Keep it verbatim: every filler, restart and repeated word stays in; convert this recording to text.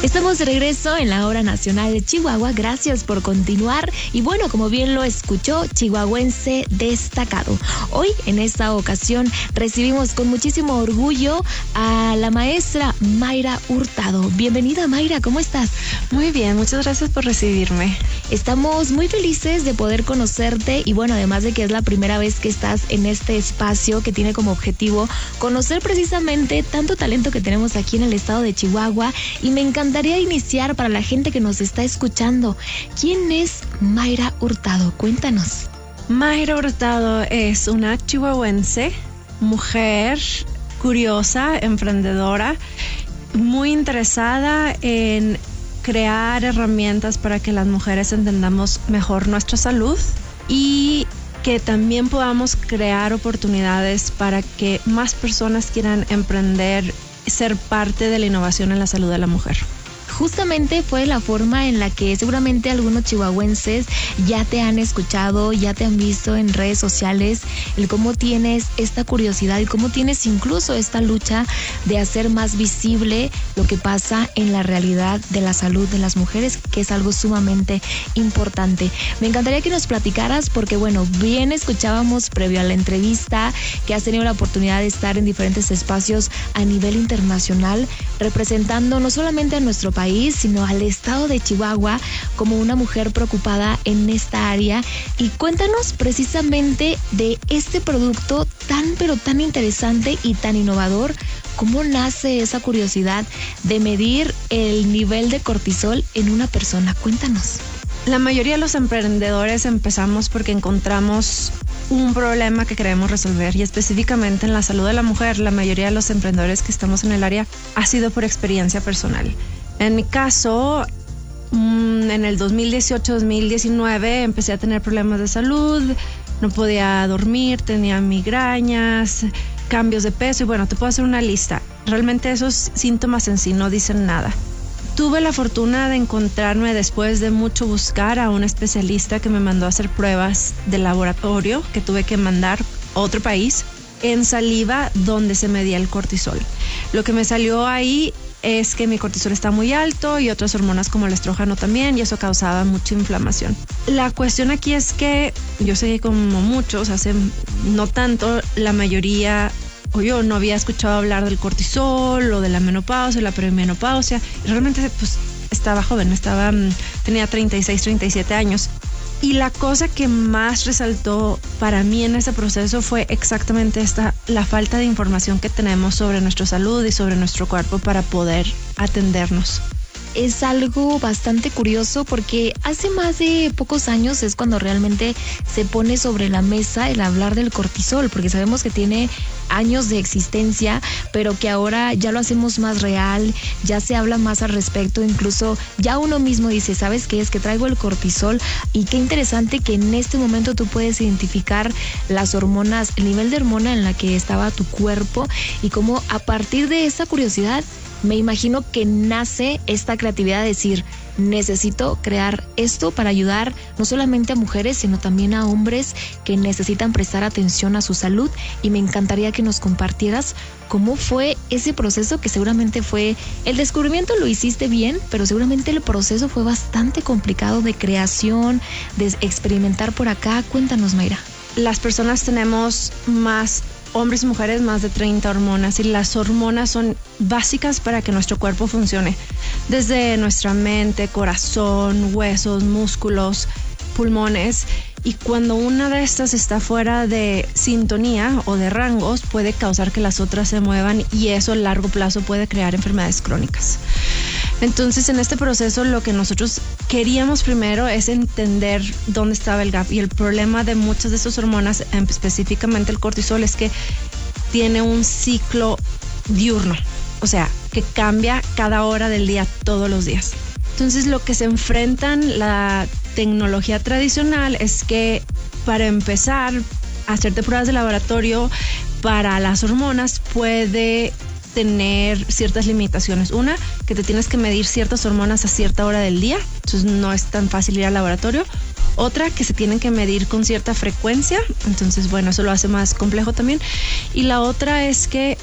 Estamos de regreso en la Hora Nacional de Chihuahua. Gracias por continuar. Y bueno, como bien lo escuchó, chihuahuense destacado. Hoy, en esta ocasión, recibimos con muchísimo orgullo a la maestra Mayra Hurtado. Bienvenida, Mayra, ¿cómo estás? Muy bien, muchas gracias por recibirme. Estamos muy felices de poder conocerte y bueno, además de que es la primera vez que estás en este espacio que tiene como objetivo conocer precisamente tanto talento que tenemos aquí en el estado de Chihuahua, y me encantaría iniciar para la gente que nos está escuchando. ¿Quién es Mayra Hurtado? Cuéntanos. Mayra Hurtado es una chihuahuense, mujer curiosa, emprendedora, muy interesada en crear herramientas para que las mujeres entendamos mejor nuestra salud y que también podamos crear oportunidades para que más personas quieran emprender, ser parte de la innovación en la salud de la mujer. Justamente fue la forma en la que seguramente algunos chihuahuenses ya te han escuchado, ya te han visto en redes sociales, el cómo tienes esta curiosidad y cómo tienes incluso esta lucha de hacer más visible lo que pasa en la realidad de la salud de las mujeres, que es algo sumamente importante. Me encantaría que nos platicaras porque, bueno, bien escuchábamos previo a la entrevista que has tenido la oportunidad de estar en diferentes espacios a nivel internacional, representando no solamente a nuestro país, país, sino al estado de Chihuahua como una mujer preocupada en esta área. Y cuéntanos precisamente de este producto tan pero tan interesante y tan innovador. ¿Cómo nace esa curiosidad de medir el nivel de cortisol en una persona? Cuéntanos. La mayoría de los emprendedores empezamos porque encontramos un problema que queremos resolver, y específicamente en la salud de la mujer, la mayoría de los emprendedores que estamos en el área ha sido por experiencia personal. En mi caso, en el dos mil dieciocho dos mil diecinueve empecé a tener problemas de salud, no podía dormir, tenía migrañas, cambios de peso y bueno, te puedo hacer una lista. Realmente esos síntomas en sí no dicen nada. Tuve la fortuna de encontrarme después de mucho buscar a un especialista que me mandó a hacer pruebas de laboratorio que tuve que mandar a otro país en saliva donde se medía el cortisol. Lo que me salió ahí es que mi cortisol está muy alto y otras hormonas como el estrógeno también, y eso causaba mucha inflamación. La cuestión aquí es que yo sé que como muchos, hace no tanto, la mayoría o yo no había escuchado hablar del cortisol o de la menopausia, la perimenopausia. Realmente pues estaba joven, estaba, tenía treinta y seis, treinta y siete años. Y la cosa que más resaltó para mí en ese proceso fue exactamente esta, la falta de información que tenemos sobre nuestra salud y sobre nuestro cuerpo para poder atendernos. Es algo bastante curioso porque hace más de pocos años es cuando realmente se pone sobre la mesa el hablar del cortisol, porque sabemos que tiene años de existencia, pero que ahora ya lo hacemos más real, ya se habla más al respecto, incluso ya uno mismo dice, ¿sabes qué es? Que traigo el cortisol. Y qué interesante que en este momento tú puedes identificar las hormonas, el nivel de hormona en la que estaba tu cuerpo, y cómo a partir de esa curiosidad me imagino que nace esta creatividad de decir, necesito crear esto para ayudar no solamente a mujeres, sino también a hombres que necesitan prestar atención a su salud. Y me encantaría que nos compartieras cómo fue ese proceso, que seguramente fue, el descubrimiento lo hiciste bien, pero seguramente el proceso fue bastante complicado de creación, de experimentar por acá. Cuéntanos, Mayra. Las personas tenemos más, hombres y mujeres, más de treinta hormonas, y las hormonas son básicas para que nuestro cuerpo funcione, desde nuestra mente, corazón, huesos, músculos, pulmones, y cuando una de estas está fuera de sintonía o de rangos puede causar que las otras se muevan, y eso a largo plazo puede crear enfermedades crónicas. Entonces, en este proceso lo que nosotros queríamos primero es entender dónde estaba el gap, y el problema de muchas de estas hormonas, específicamente el cortisol, es que tiene un ciclo diurno, o sea, que cambia cada hora del día, todos los días. Entonces, lo que se enfrentan la tecnología tradicional es que para empezar a hacerte pruebas de laboratorio para las hormonas puede tener ciertas limitaciones. Una, que te tienes que medir ciertas hormonas a cierta hora del día, entonces no es tan fácil ir al laboratorio. Otra, que se tienen que medir con cierta frecuencia, entonces bueno, eso lo hace más complejo también. Y la otra es que